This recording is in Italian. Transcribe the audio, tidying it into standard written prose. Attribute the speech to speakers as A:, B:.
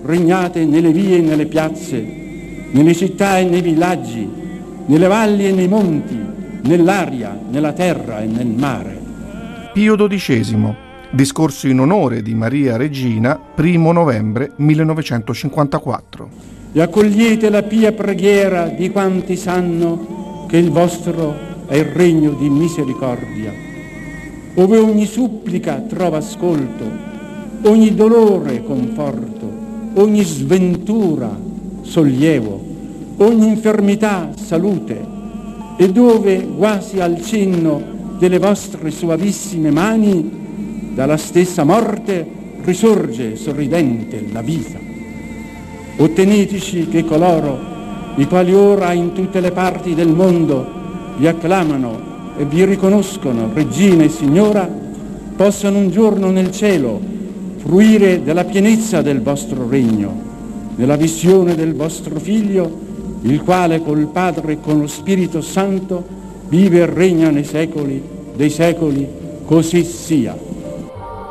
A: regnate nelle vie e nelle piazze, nelle città e nei villaggi, nelle valli e nei monti, nell'aria, nella terra e nel mare.
B: Pio XII, discorso in onore di Maria Regina, 1 novembre 1954.
A: E accogliete la pia preghiera di quanti sanno che il vostro è il regno di misericordia, ove ogni supplica trova ascolto, ogni dolore conforto, ogni sventura sollievo, ogni infermità salute, e dove quasi al cenno delle vostre suavissime mani dalla stessa morte risorge sorridente la vita. Otteneteci che coloro i quali ora in tutte le parti del mondo vi acclamano e vi riconoscono Regina e Signora, possano un giorno nel cielo fruire della pienezza del vostro regno, nella visione del vostro Figlio, il quale col Padre e con lo Spirito Santo vive e regna nei secoli dei secoli, così sia.